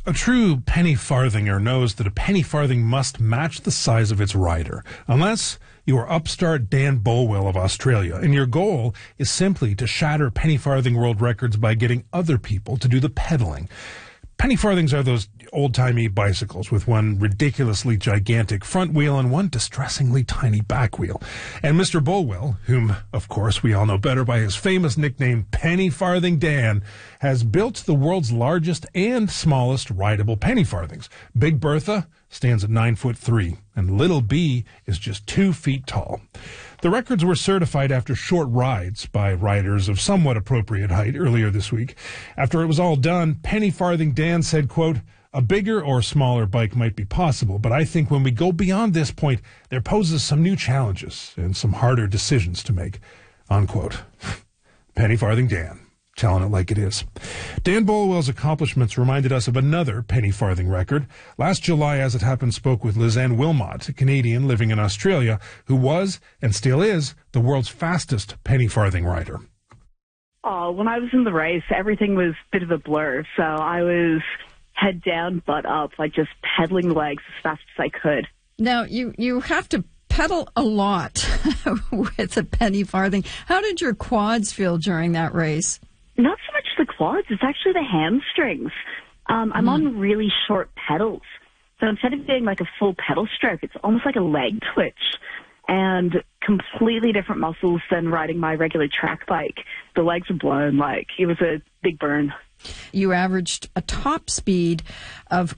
A true penny farthinger knows that a penny farthing must match the size of its rider, unless you are upstart Dan Bolwell of Australia, and your goal is simply to shatter penny farthing world records by getting other people to do the pedaling. Penny farthings are those old-timey bicycles with one ridiculously gigantic front wheel and one distressingly tiny back wheel. And Mr. Bolwell, whom, of course, we all know better by his famous nickname Penny Farthing Dan, has built the world's largest and smallest rideable penny farthings. Big Bertha stands at 9'3", and Little B is just 2 feet tall. The records were certified after short rides by riders of somewhat appropriate height earlier this week. After it was all done, Penny Farthing Dan said, quote, "A bigger or smaller bike might be possible, but I think when we go beyond this point, there poses some new challenges and some harder decisions to make," unquote. Penny Farthing Dan, telling it like it is. Dan Bolwell's accomplishments reminded us of another penny farthing record. Last July, As It Happened, spoke with Lizanne Wilmot, a Canadian living in Australia, who was, and still is, the world's fastest penny farthing rider. Oh, when I was in the race, everything was a bit of a blur. So I was head down, butt up, like just pedaling the legs as fast as I could. Now, you have to pedal a lot with a penny farthing. How did your quads feel during that race? Not so much the quads, it's actually the hamstrings. I'm on really short pedals. So instead of doing like a full pedal stroke, it's almost like a leg twitch and completely different muscles than riding my regular track bike. The legs are blown, like it was a big burn. You averaged a top speed of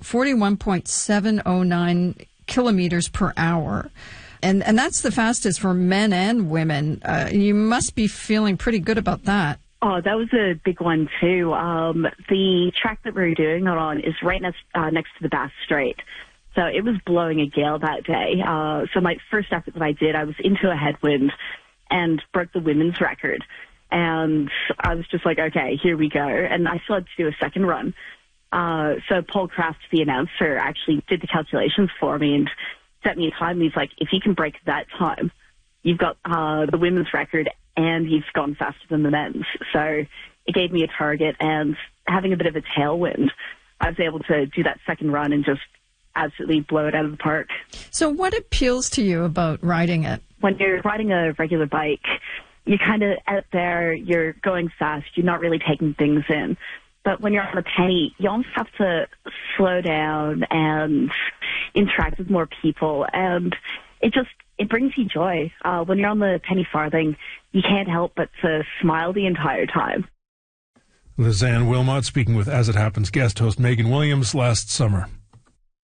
41.709 kilometers per hour. And that's the fastest for men and women. You must be feeling pretty good about that. Oh, that was a big one, too. The track that we were doing it on is right next to the Bass Strait. So it was blowing a gale that day. So my first effort that I did, I was into a headwind and broke the women's record. And I was just like, okay, here we go. And I still had to do a second run. So Paul Kraft, the announcer, actually did the calculations for me and set me a time. He's like, if you can break that time, you've got the women's record and you've gone faster than the men's. So it gave me a target, and having a bit of a tailwind, I was able to do that second run and just absolutely blow it out of the park. So what appeals to you about riding it? When you're riding a regular bike, you're kind of out there, you're going fast, you're not really taking things in. But when you're on a penny, you almost have to slow down and interact with more people, and it brings you joy. When you're on the penny farthing, you can't help but to smile the entire time. Lizanne Wilmot speaking with As It Happens guest host Megan Williams last summer.